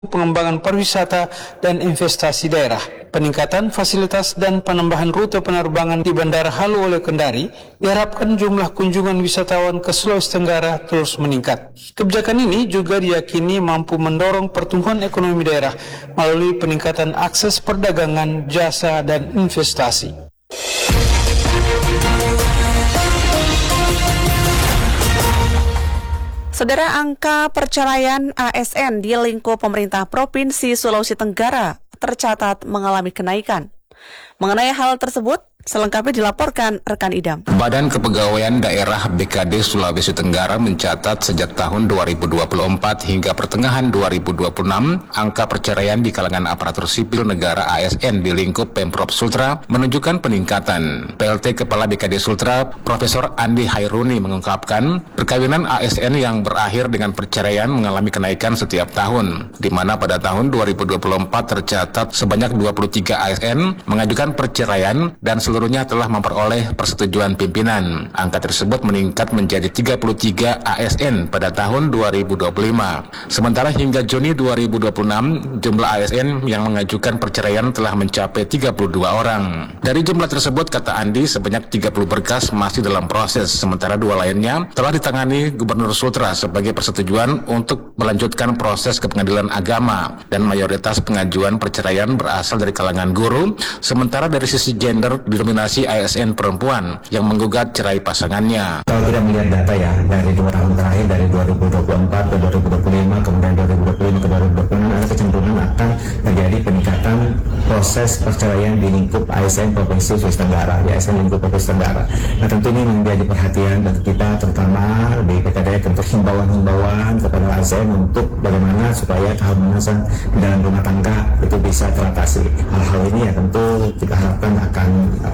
pengembangan pariwisata dan investasi daerah, peningkatan fasilitas dan penambahan rute penerbangan di Bandara Halu Oleo Kendari, diharapkan jumlah kunjungan wisatawan ke Sulawesi Tenggara terus meningkat. Kebijakan ini juga diyakini mampu mendorong pertumbuhan ekonomi daerah melalui peningkatan akses perdagangan, jasa, dan investasi. Saudara, angka perceraian ASN di lingkup pemerintah Provinsi Sulawesi Tenggara tercatat mengalami kenaikan. Mengenai hal tersebut, selengkapnya dilaporkan rekan Idam. Badan Kepegawaian Daerah BKD Sulawesi Tenggara mencatat sejak tahun 2024 hingga pertengahan 2026, angka perceraian di kalangan aparatur sipil negara ASN di lingkup Pemprov Sultra menunjukkan peningkatan. PLT Kepala BKD Sultra, Profesor Andi Hairuni mengungkapkan, perkawinan ASN yang berakhir dengan perceraian mengalami kenaikan setiap tahun, di mana pada tahun 2024 tercatat sebanyak 23 ASN mengajukan perceraian dan seluruhnya telah memperoleh persetujuan pimpinan. Angka tersebut meningkat menjadi 33 ASN pada tahun 2025. Sementara hingga Juni 2026, jumlah ASN yang mengajukan perceraian telah mencapai 32 orang. Dari jumlah tersebut, kata Andi, sebanyak 30 berkas masih dalam proses, sementara 2 lainnya telah ditangani Gubernur Sultra sebagai persetujuan untuk melanjutkan proses ke pengadilan agama, dan mayoritas pengajuan perceraian berasal dari kalangan guru, sementara dari sisi gender didominasi ASN perempuan yang menggugat cerai pasangannya. Kalau kita melihat data ya, dari 2 tahun terakhir, dari 2024 ke 2025, kemudian 2025 ke 2026, ada kecenderungan akan terjadi peningkatan proses perceraian di lingkup ASN Provinsi Sulawesi Tenggara, di ASN lingkup Provinsi Tenggara. Nah, tentu ini menjadi perhatian bagi kita, terutama di PKD, untuk himbauan-himbauan kepada ASN untuk bagaimana supaya keharmonisan di dalam rumah tangga itu bisa teratasi. Hal-hal ini ya tentu kita harapkan akan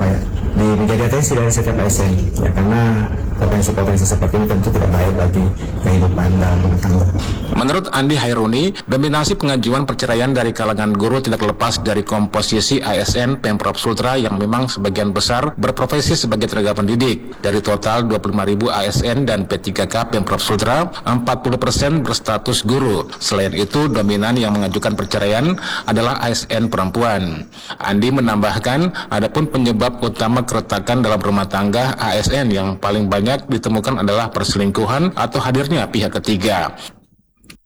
menjadi atensi dari setiap ASN, ya, karena potensi-potensi seperti ini tentu tidak baik bagi kehidupan dalam rumah tangga. Menurut Andi Hairuni, dominasi pengajuan perceraian dari kalangan guru tidak lepas dari komposisi ASN Pemprov Sultra yang memang sebagian besar berprofesi sebagai tenaga pendidik. Dari total 25.000 ASN dan P3K Pemprov Sultra, 40% berstatus guru. Selain itu, dominan yang mengajukan perceraian adalah ASN perempuan. Andi menambahkan, adapun penyebab utama keretakan dalam rumah tangga ASN yang paling banyak ditemukan adalah perselingkuhan atau hadirnya pihak ketiga.